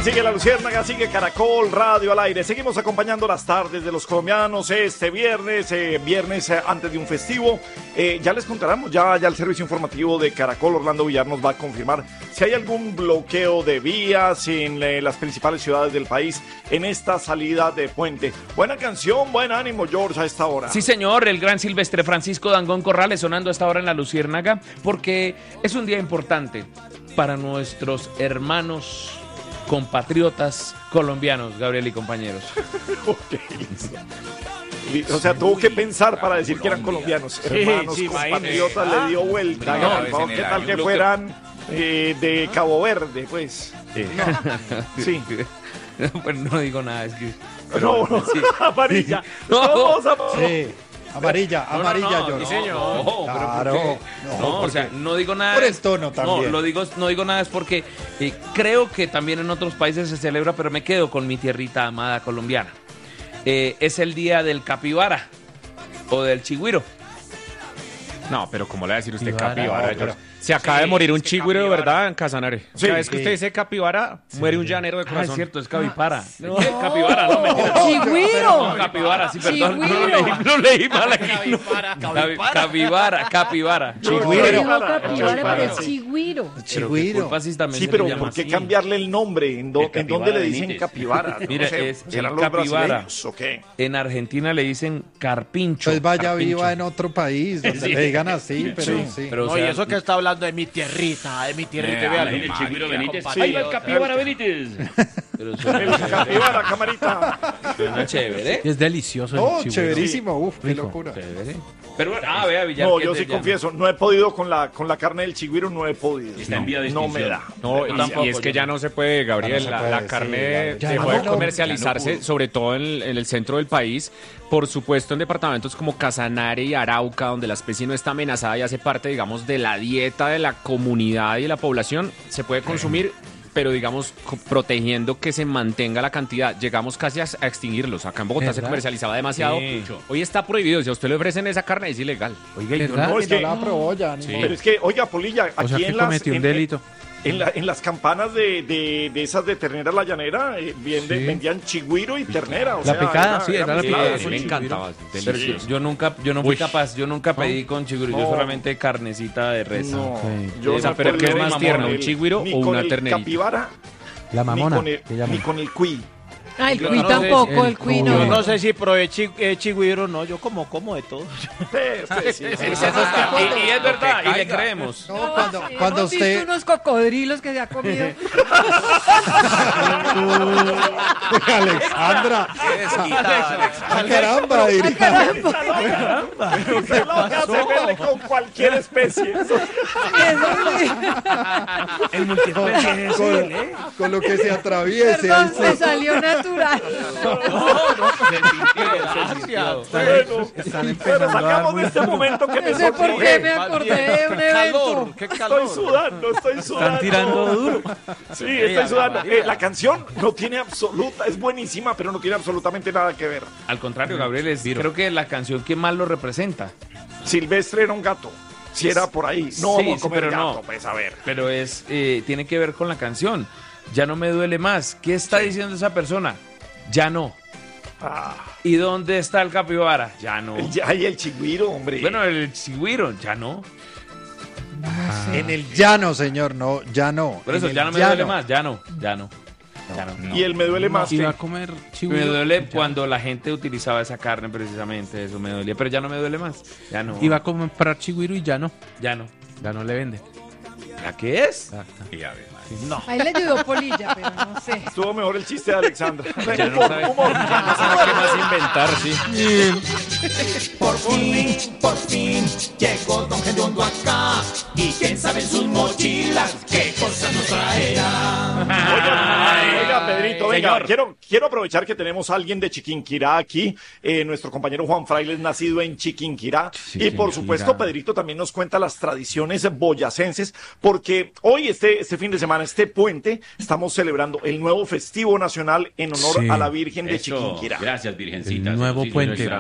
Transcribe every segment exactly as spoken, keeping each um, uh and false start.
bien, sigue La Luciérnaga, sigue Caracol Radio al aire. Seguimos acompañando las tardes de los colombianos este viernes, eh, viernes eh, antes de un festivo. Eh, ya les contaremos, ya, ya el servicio informativo de Caracol, Orlando Villar, nos va a confirmar si hay algún bloqueo de vías en eh, las principales ciudades del país en esta salida de puente. Buena canción, buen ánimo, George, a esta hora. Sí, señor, el gran Silvestre Francisco Dangond Corrales sonando a esta hora en La Luciérnaga, porque es un día importante para nuestros hermanos compatriotas colomdianos, Gabriel y compañeros. Okay. O sea, tuvo que pensar para decir que eran colombianos, hermanos, sí, compatriotas, le dio vuelta. No, ¿qué tal que fueran eh, de Cabo Verde, pues? Sí. No. Sí. Pues no digo nada, es que... Pero, no, sí. Amarilla. No. Somos am- Sí. Amarilla, No, no, amarilla, no, yo. sí, señor. No, No, pero claro. ¿por qué? No, No, o porque- sea, no digo nada. Por el tono también. No, lo digo, no digo nada es porque eh, creo que también en otros países se celebra, pero me quedo con mi tierrita amada colombiana. Eh, es el día del capibara o del chigüiro. No, pero ¿cómo le va a decir usted Capibara, capibara? no, George? pero- Se acaba Sí, de morir un es que chigüiro de capibara. verdad en Casanare. Sí, Cada vez que sí. usted dice capibara, muere un llanero de Ah, es corazón. cierto, es capibara. ¿Qué? Capibara, no me ¡Chigüiro! No, capibara, sí, perdón. No Chigüiro. leí, no leí mal aquí. Capi- Capibara, capibara. Chigüiro. No, capibara, pero es Sí. chigüiro. Pero qué Chigüiro. culpa si también Sí, se pero le llama ¿por qué así? cambiarle el nombre? ¿En, do- El en capibara dónde le de dicen Benítez. capibara? No Mira, sé, es el ¿serán los capibara. brasileños o qué? En Argentina le dicen carpincho. Pues vaya carpincho. viva en otro país, donde Sí. le digan así, pero Sí. sí. Pero, o No, sea, y eso que está hablando de mi tierrita, de mi tierrita, Eh, vean. el Chigüiro Benítez. Sí. Ahí va el capibara Benítez. pero El suena, capibara, camarita. suena chévere. Es delicioso el Oh, chigüiro. chéverísimo, uf, qué Rico. locura. Chévere. Pero bueno, ah, vea, Villar. No, que yo te sí llama. confieso, no he podido con la con la carne del chigüiro, no he podido. Está en vía de No me extinción. da. No, Yo y, tampoco, y es que yo ya no. no se puede, Gabriel. Ya no se la, puede, la sí, carne ya- dejó ya de no, comercializarse, ya no pudo. sobre todo en el, en el centro del país. Por supuesto, en departamentos como Casanare y Arauca, donde la especie no está amenazada y hace parte, digamos, de la dieta de la comunidad y de la población, se puede consumir, pero digamos, co- protegiendo que se mantenga la cantidad. Llegamos casi a, a extinguirlos. Acá en Bogotá se ¿Verdad? comercializaba demasiado. Sí. Hoy está prohibido. Si a usted le ofrecen esa carne, es ilegal. Oiga, y yo ¿Verdad? no- No, es Y no que, la aprobó ya, ni Sí. modo. pero es que, oiga, Polilla, O sea aquí que en las, cometió un en, delito. en, la- en las campanas de, de, de esas de ternera la llanera, eh, vende- Sí. vendían chigüiro y ternera. O La sea, picada, sí, era la mezclada. picada Sí, con me chigüiro. encantaba. Pero Delicioso. yo nunca, yo no fui Uy. capaz, yo nunca pedí con chigüiro, yo No. solamente carnecita de res. No, Ok. yo Esa, no pero he ¿qué es podido más ni tierno, con un el- chigüiro ni o con una el ternerita? capibara, La mamona, ni con el, que llaman. ni con el cuy. Ah, el Yo cuy no sé, tampoco, el el cuy cuy. no. Yo no sé si probé chi, eh, chigüiro o no, yo como como de todo. Sí, sí, sí, sí. Y, y es verdad, y le creemos. No, cuando, Sí, cuando hemos visto usted... unos cocodrilos que se ha comido. Alexandra. Ah, caramba, Ah, diría. caramba. Usted lo que hace verle con cualquier especie. Eso- Eso sí. El multiespecie es Con, él, ¿eh? con lo que se atraviese. Perdón, ahí me sí. salió natural. Gracias. Bueno, Están pero empezando a dar sacamos muy... de este momento que me No sé por qué sonríe. me acordé de un evento. Qué Estoy calor. sudando, estoy sudando. Están tirando duro. Sí, estoy sudando. Eh, la canción no tiene absoluta, es buenísima, pero no tiene absolutamente nada que ver. Al contrario, Gabriel, es creo que la canción que más lo representa. Silvestre era un gato. Si era por ahí. No Sí, vamos a sí, comer pero gato, no. pues a ver. Pero es eh, tiene que ver con la canción. Ya no me duele más. ¿Qué está diciendo esa persona? Ya no. Ah, ¿Y dónde está el capibara? Ya no. el, ay, el chigüiro, hombre. Bueno, el chigüiro, ya no. En el llano, señor, no, ya no. Por eso, En ya el no me duele más, ya no, ya no. Ya no. y él me duele más. Iba que- a comer Me chigüiro. duele ya. cuando la gente utilizaba esa carne precisamente, eso me dolía, pero ya no me duele más. Ya no. Iba a comprar chigüiro y ya no. Ya no. Ya no le vende. ¿A qué es? Exacto. Ahí le ayudó Polilla, pero no sé. Estuvo mejor el chiste de Alexandra. Ya no Humor, sabe, humor. ya no sabe qué más inventar, sí. Por fin, por fin, llegó Don Gediondo acá. Y quién sabe en sus mochilas qué cosas nos traerá. Oiga, oiga, Pedrito, venga, Señor. quiero, quiero aprovechar que tenemos a alguien de Chiquinquirá aquí, eh, nuestro compañero Juan Fraile es nacido en Chiquinquirá, y por Chiquinquirá. supuesto Pedrito también nos cuenta las tradiciones boyacenses, porque hoy, este, este fin de semana, este puente, estamos celebrando el nuevo festivo nacional en honor Sí. a la Virgen de Eso, Chiquinquirá. gracias, Virgencita. El nuevo Sí, puente. nuestra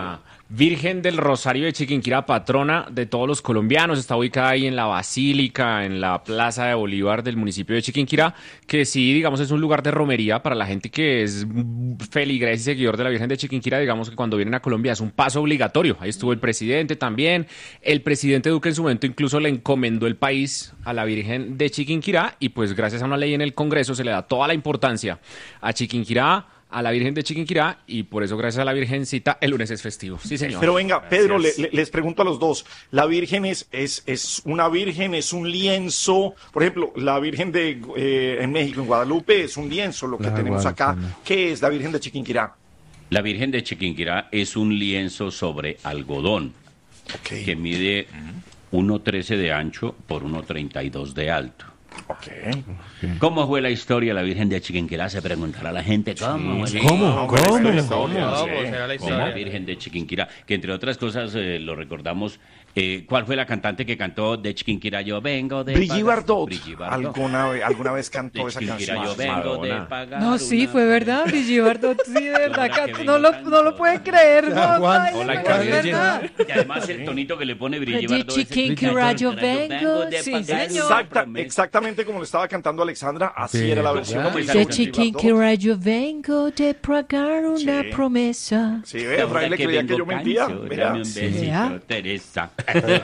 Virgen del Rosario de Chiquinquirá, patrona de todos los colombianos, está ubicada ahí en la Basílica, en la Plaza de Bolívar del municipio de Chiquinquirá, que sí, digamos, es un lugar de romería para la gente que es feligres y seguidor de la Virgen de Chiquinquirá. Digamos que cuando vienen a Colombia es un paso obligatorio. Ahí estuvo el presidente también. El presidente Duque en su momento incluso le encomendó el país a la Virgen de Chiquinquirá y pues gracias a una ley en el Congreso se le da toda la importancia a Chiquinquirá, a la Virgen de Chiquinquirá, y por eso gracias a la Virgencita el lunes es festivo. Sí, señor. Pero venga, Pedro, le, le, les pregunto a los dos, ¿la Virgen es, es, es una Virgen, es un lienzo? Por ejemplo, la Virgen de eh, en México, en Guadalupe, es un lienzo, lo que La tenemos acá. Guadalupe. ¿Qué es la Virgen de Chiquinquirá? La Virgen de Chiquinquirá es un lienzo sobre algodón Okay. que mide uno trece de ancho por uno treinta y dos de alto. Okay. ¿Cómo fue la historia de la Virgen de Chiquinquirá? Se preguntará la gente. ¿Cómo? Sí, fue la ¿Cómo? no, ¿Cómo? pero es la ¿Cómo? historia, ¿Cómo sí. será la Como historia? Virgen de Chiquinquirá, que entre otras cosas eh, lo recordamos. Eh, ¿Cuál fue la cantante que cantó de Chiquinquirá? Yo vengo de Brigitte pagar- Bardot, Brigitte Bardot. ¿Alguna, vez- alguna vez De cantó esa Chiquinquirá, canción? yo vengo de Madonna. pagar No, sí, una- fue verdad, Brigitte Bardot, sí, de verdad, Ahora que Cat- vengo no lo, tanto. no lo puede creer, no, Juan, ay, hola, no, Carlos. es verdad. Y además el tonito que le pone Brigitte De Bardot. ese- Chiquinquirá yo vengo, de sí, pagar señor. una Exacta, promesa. exactamente como lo estaba cantando Alexandra, así Sí, era la ¿verdad? versión. ¿Cómo de está De Brigitte Brigitte Bardot. Chiquinquirá yo vengo de pagar una Sí. promesa. Sí, ve, Fraile creía que yo mentía. Mira. Dame un Sí. besito, Vea. Teresa.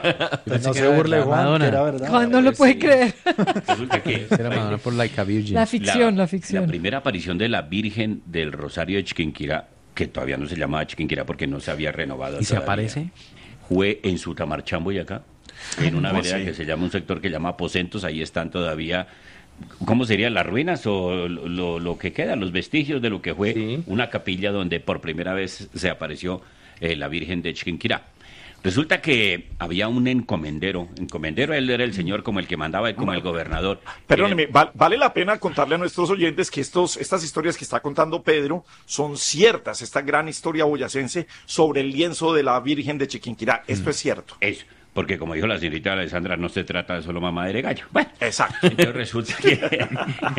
No se burle, Juan, Madonna. que era verdad. ¿Cuándo lo pues puede sí. creer? Resulta que Era Madonna por Like a Virgin. La ficción, la, la ficción. primera aparición de la Virgen del Rosario de Chiquinquirá, que todavía no se llamaba Chiquinquirá porque no se había renovado ¿Y se todavía, aparece? fue en Sutamarchán, Boyacá, en una ¿Cómo vereda así? que se llama, un sector que llama Aposentos. Ahí están todavía, ¿cómo serían las ruinas o lo, lo- lo que queda, los vestigios de lo que fue Sí. una capilla donde por primera vez se apareció eh, la Virgen de Chiquinquirá? Resulta que había un encomendero, encomendero, él era el señor como el que mandaba, como el gobernador. Perdóneme, Eh, val- vale la pena contarle a nuestros oyentes que estos, estas historias que está contando Pedro son ciertas, esta gran historia boyacense sobre el lienzo de la Virgen de Chiquinquirá. Esto es cierto. Eso, porque como dijo la señorita Alessandra, no se trata de solo mamadera de gallo. Bueno, Exacto. entonces resulta que,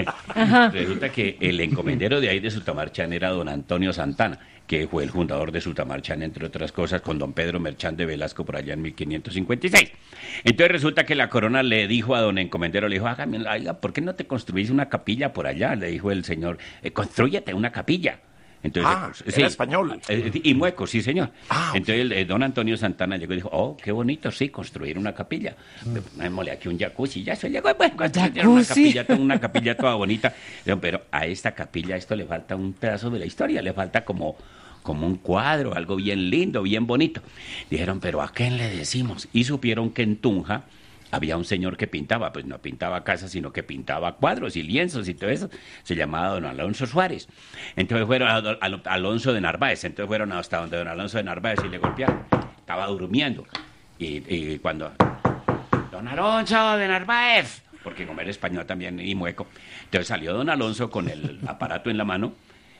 resulta que el encomendero de ahí de Sutamarchán era don Antonio Santana, que fue el fundador de Sutamarchán, entre otras cosas, con don Pedro Merchán de Velasco por allá en mil quinientos cincuenta y seis. Entonces resulta que la corona le dijo a don encomendero, le dijo, hágame, oiga, ¿por qué no te construís una capilla por allá? Le dijo el señor, eh, construyete una capilla. Entonces, Ah, eh, era español. eh, y mueco, sí, señor. Ah, ok. Entonces, el, eh, don Antonio Santana llegó y dijo, oh, qué bonito, sí, construir una capilla. Démosle aquí un jacuzzi, ya eso llegó, bueno, construyeron una Jacuzzi. capilla, toda- una capilla toda bonita. Dijeron, pero a esta capilla esto le falta un pedazo de la historia, le falta como, como un cuadro, algo bien lindo, bien bonito. Dijeron, pero ¿a quién le decimos? Y supieron que en Tunja había un señor que pintaba, pues no pintaba casas, sino que pintaba cuadros y lienzos y todo eso. Se llamaba don Alonso Suárez. Entonces fueron a don Al- Alonso de Narváez. Entonces fueron hasta donde don Alonso de Narváez y le golpearon. Estaba durmiendo. Y, y cuando... Don Alonso de Narváez, porque como era español también y mueco. Entonces salió don Alonso con el aparato en la mano,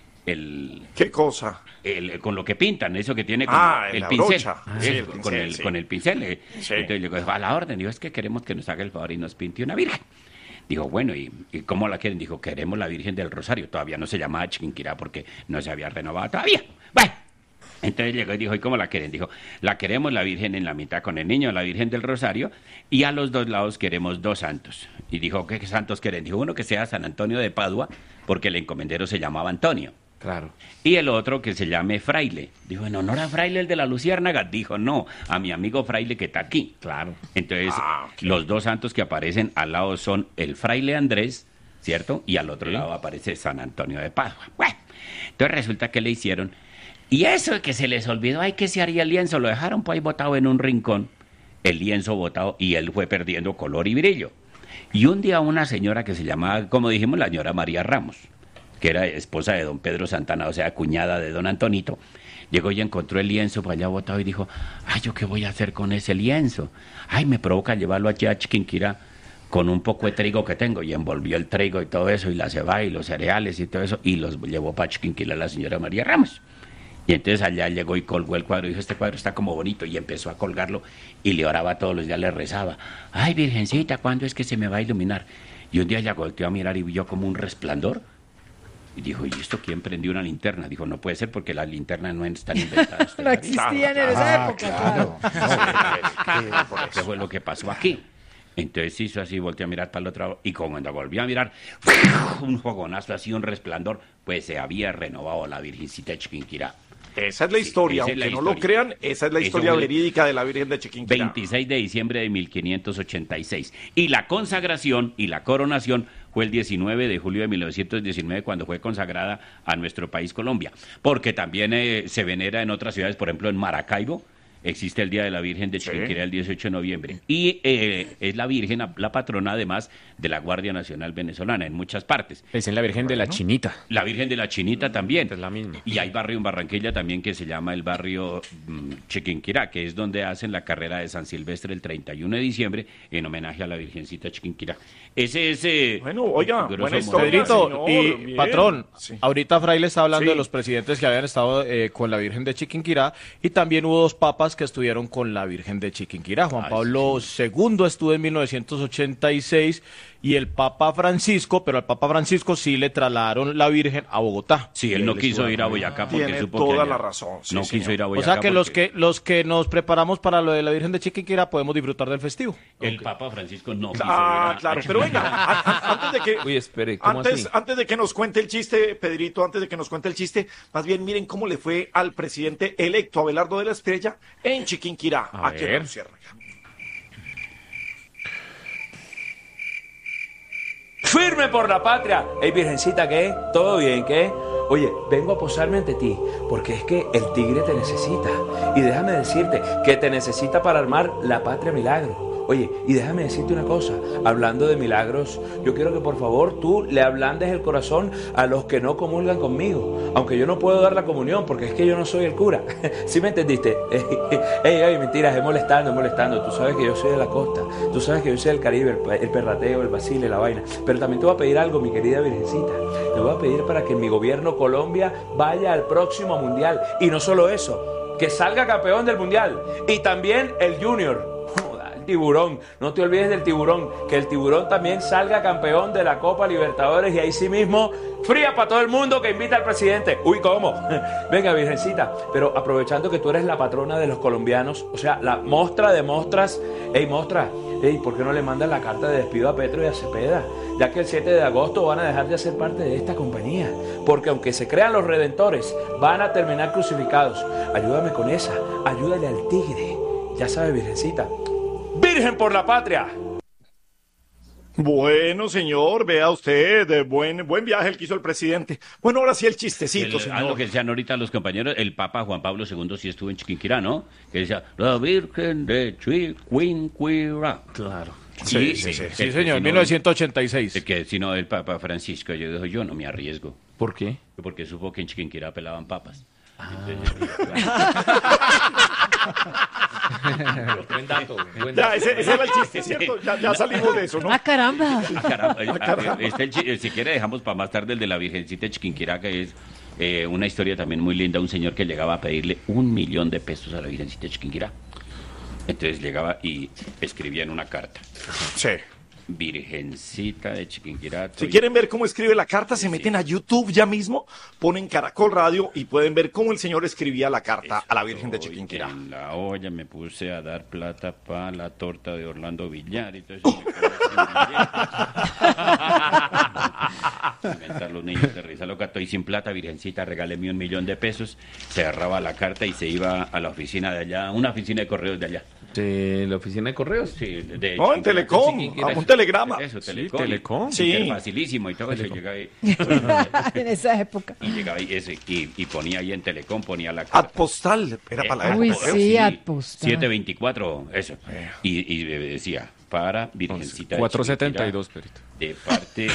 el, ¿Qué cosa? el- con lo que pintan, eso que tiene como Ah, el la pincel, brocha. eh, Sí, el con, pincel, el, sí. con el pincel. eh. Sí. Entonces le dijo, a la orden, dijo, es que queremos que nos haga el favor y nos pinte una virgen. Dijo, bueno, ¿y, y cómo la quieren? Dijo, queremos la Virgen del Rosario. Todavía no se llamaba Chiquinquirá porque no se había renovado todavía. Bueno, entonces llegó y dijo, ¿y cómo la quieren? Dijo, la queremos la Virgen en la mitad con el niño, la Virgen del Rosario, y a los dos lados queremos dos santos. Y dijo, ¿qué santos quieren? Dijo, uno que sea San Antonio de Padua, porque el encomendero se llamaba Antonio. Claro. Y el otro que se llame Fraile. Dijo, ¿en honor a Fraile el de la Luciérnaga? Dijo, no, a mi amigo Fraile que está aquí. Claro. Entonces, Ah, ok. los dos santos que aparecen al lado son el Fraile Andrés, ¿cierto? Y al otro lado aparece San Antonio de Padua. Bueno, entonces resulta que le hicieron... Y eso de que se les olvidó, ay, que se haría el lienzo, lo dejaron por ahí botado en un rincón, el lienzo botado, y él fue perdiendo color y brillo. Y un día una señora que se llamaba, como dijimos, la señora María Ramos, que era esposa de don Pedro Santana, o sea, cuñada de don Antonito, llegó y encontró el lienzo por allá botado y dijo, ay, ¿yo qué voy a hacer con ese lienzo? Ay, me provoca llevarlo aquí a Chiquinquirá con un poco de trigo que tengo, y envolvió el trigo y todo eso, y la cebada y los cereales y todo eso, y los llevó para Chiquinquirá la señora María Ramos. Y entonces allá llegó y colgó el cuadro y dijo, este cuadro está como bonito, y empezó a colgarlo y le oraba todos los días, le rezaba, ay, Virgencita, ¿cuándo es que se me va a iluminar? Y un día ella volteó a mirar y vio como un resplandor Y dijo, ¿y esto quién prendió una linterna? Dijo, no puede ser porque las linternas no están inventadas. No existían en esa época. Claro. ¿Qué fue lo que pasó aquí? Entonces hizo así, volteó a mirar para el otro lado, y cuando volvió a mirar, un fogonazo así, un resplandor, pues se había renovado la Virgencita de Chiquinquirá. Esa es la historia, sí, esa es aunque la no historia. lo crean, esa es la Eso historia fue- verídica de la Virgen de Chiquinquirá. veintiséis de diciembre de mil quinientos ochenta y seis. Y la consagración y la coronación fue el diecinueve de julio de mil novecientos diecinueve, cuando fue consagrada a nuestro país Colombia. Porque también eh, se venera en otras ciudades, por ejemplo en Maracaibo, existe el Día de la Virgen de Chiquinquirá el dieciocho de noviembre. Y eh, es la Virgen, la patrona además de la Guardia Nacional Venezolana en muchas partes. Le dicen la Virgen de la Chinita. La Virgen de la Chinita también. Es la misma. Y hay barrio en Barranquilla también que se llama el barrio mm, Chiquinquirá, que es donde hacen la carrera de San Silvestre el treinta y uno de diciembre en homenaje a la Virgencita Chiquinquirá. Ese es... eh, Bueno, oiga, grosso buena modo. historia, Pedrito, señor, y bien. patrón, Sí. ahorita Fraile está hablando Sí. de los presidentes que habían estado eh, con la Virgen de Chiquinquirá, y también hubo dos papas que estuvieron con la Virgen de Chiquinquirá. Juan Ay, Pablo segundo estuvo en mil novecientos ochenta y seis, y el Papa Francisco, pero al Papa Francisco sí le trasladaron la Virgen a Bogotá. Sí, él no quiso ir a Boyacá porque Tiene supo que toda allá- la razón, sí, no señor. quiso ir a O Boyacá. sea que los porque que los que nos preparamos para lo de la Virgen de Chiquinquirá podemos disfrutar del festivo. el Papa Francisco no quiso Ah, ir a- claro, pero venga, a- a- antes de que Uy, espere, ¿cómo antes, así? antes de que nos cuente el chiste, Pedrito, antes de que nos cuente el chiste, más bien miren cómo le fue al presidente electo Abelardo de la Estrella en Chiquinquirá, A aquí en ver. la Luciérnaga. ¡Firme por la patria! Ey, Virgencita, ¿qué? ¿Todo bien, qué? Oye, vengo a posarme ante ti, porque es que el tigre te necesita. Y déjame decirte que te necesita para armar la patria milagro. Oye, y déjame decirte una cosa, hablando de milagros, yo quiero que por favor tú le ablandes el corazón a los que no comulgan conmigo, aunque yo no puedo dar la comunión porque es que yo no soy el cura. ¿Sí me entendiste? Ey, ey, mentiras, es molestando, es molestando. Tú sabes que yo soy de la costa, tú sabes que yo soy del Caribe, el, pa- el perrateo, el vacile, la vaina. Pero también te voy a pedir algo, mi querida Virgencita. Te voy a pedir para que mi gobierno Colombia vaya al próximo mundial. Y no solo eso, que salga campeón del mundial. Y también el Junior. Tiburón, no te olvides del tiburón, que el tiburón también salga campeón de la Copa Libertadores, y ahí sí mismo, fría para todo el mundo que invita al presidente. Uy, ¿cómo? Venga, Virgencita, pero aprovechando que tú eres la patrona de los colombianos, o sea, la mostra de mostras, ey, mostra, ey, ¿por qué no le mandan la carta de despido a Petro y a Cepeda? Ya que el siete de agosto van a dejar de ser parte de esta compañía, porque aunque se crean los redentores, van a terminar crucificados. Ayúdame con esa, ayúdale al tigre, ya sabes, Virgencita. ¡Virgen por la patria! Bueno, señor, vea usted, eh, buen, buen viaje el que hizo el presidente. Bueno, ahora sí el chistecito, El- señor. algo que decían ahorita los compañeros, el Papa Juan Pablo segundo sí estuvo en Chiquinquirá, ¿no? Que decía, la Virgen de Chiquinquirá. Claro. Sí, sí, sí. Sí, Que- señor, que mil novecientos ochenta y seis. si no- Que si no, el Papa Francisco, yo digo, yo no me arriesgo. ¿Por qué? Porque supo que en Chiquinquirá pelaban papas. Buen dato, buen Ya, dato. ese, ese era el chiste, ¿cierto? Ya, ya salimos de eso, ¿no? ¡Ah, caramba! Ah, caramba, eh, Ah, caramba. eh, este el chi- eh, si quiere dejamos para más tarde el de la Virgencita de Chiquinquirá, que es eh, una historia también muy linda, un señor que llegaba a pedirle un millón de pesos a la Virgencita de Chiquinquirá. Entonces llegaba y escribía en una carta, Sí. Virgencita de Chiquinquirá. Si quieren ver cómo escribe la carta, se meten a YouTube ya mismo, ponen Caracol Radio y pueden ver cómo el señor escribía la carta a la Virgen de Estoy Chiquinquirá. En la olla me puse a dar plata para la torta de Orlando Villar y todo eso. Me quedé sin inventar los niños de risa loca. Estoy sin plata, Virgencita, regáleme un millón de pesos. Se agarraba la carta y se iba a la oficina de allá, una oficina de correos de allá. De la oficina de correos. Sí, de No, en Telecom, Chiquinquirá. a un telegrama. Eso, Sí, Telecom. Telecom. Sí. Súper facilísimo y todo eso. Llegaba ahí, En esa época. y llegaba ahí ese, y, y ponía ahí en Telecom, ponía la carta. Ad postal, era para la Uy, época. sí, ad postal. siete veinticuatro, eso. Y, y decía, para Virgencita de cuatrocientos setenta y Chiquinquirá, dos, Perito. de parte...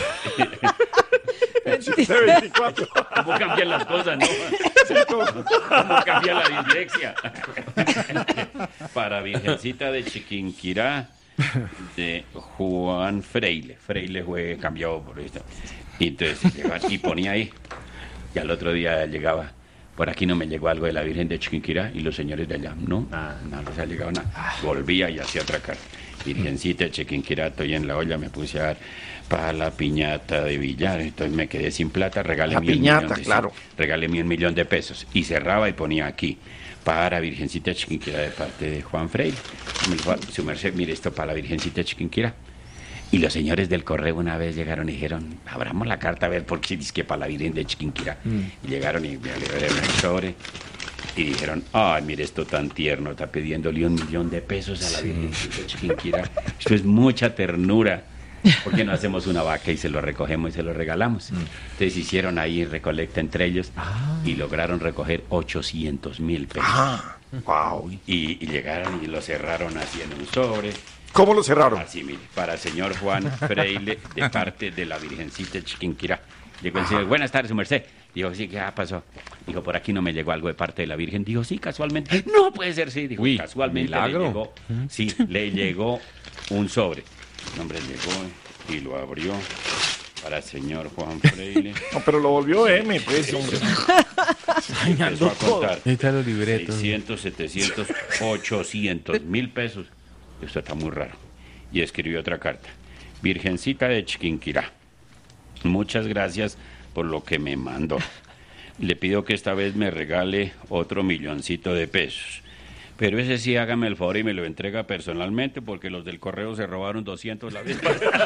siete veinticuatro. ¿Cómo cambian las cosas, no? ¿Cómo cambia la dislexia? Para Virgencita de Chiquinquirá, de Juan Freile. Freile fue cambiado por esto. Y entonces llegaba y ponía ahí. Y al otro día llegaba, por aquí no me llegó algo de la Virgen de Chiquinquirá, y los señores de allá, no, nada, no les ha llegado nada. Volvía y hacía otra carta. Virgencita de Chiquinquirá, estoy en la olla, me puse a dar para la piñata de billar, entonces me quedé sin plata, regáleme La un piñata, millón de, claro. regáleme un millón de pesos. Y cerraba y ponía aquí, para Virgencita de Chiquinquirá de parte de Juan Freire. Me dijo, su merced, mire esto para la Virgencita de Chiquinquirá. Y los señores del correo una vez llegaron y dijeron, abramos la carta a ver por qué dice que para la Virgen de Chiquinquirá. Mm. Y llegaron y me abrieron el sobre y dijeron, ay, mire esto tan tierno, está pidiéndole un millón de pesos a la Virgen de Chiquinquirá. Esto es mucha ternura. ¿Por qué no hacemos una vaca y se lo recogemos y se lo regalamos? Mm. Entonces hicieron ahí recolecta entre ellos ah. y lograron recoger ochocientos mil pesos. Ah, wow. Y, y llegaron y lo cerraron así en un sobre. ¿Cómo lo cerraron? Así, mire, para el señor Juan Freile, de parte de la Virgencita de Chiquinquirá. Llegó el señor, buenas tardes, su merced. Dijo, sí, ¿qué pasó? Dijo, por aquí no me llegó algo de parte de la Virgen. Dijo, sí, casualmente. No puede ser, sí. Dijo, Uy, casualmente milagro. le llegó. Sí, le llegó un sobre. El hombre llegó y lo abrió para el señor Juan Freile. No, pero lo volvió M, pues, hombre. Empezó a contar. Ahí están los libretos. seiscientos, setecientos, ochocientos mil pesos. Esto está muy raro. Y escribió otra carta. Virgencita de Chiquinquirá, muchas gracias por lo que me mandó. Le pido que esta vez me regale otro milloncito de pesos. Pero ese sí, hágame el favor y me lo entrega personalmente, porque los del correo se robaron doscientos la vez.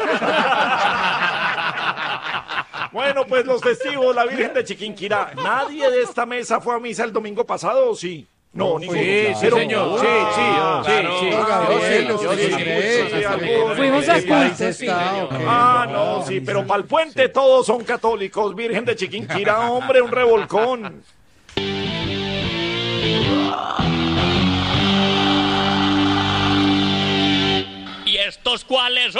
Bueno, pues los festivos, la Virgen de Chiquinquirá. ¿Nadie de esta mesa fue a misa el domingo pasado o sí? No, ninguno. Sí, sí, Pero- señor. Sí, sí, Ah, sí, claro. sí. Gabriel, Yo sí, usted yo sí. cree, sí, algunos. Fuimos a ¿Qué país culto, sí. está, o qué? Ah, no, sí, pero para el puente todos son católicos. Virgen de Chiquinquirá, hombre, un revolcón. ¿Y estos cuáles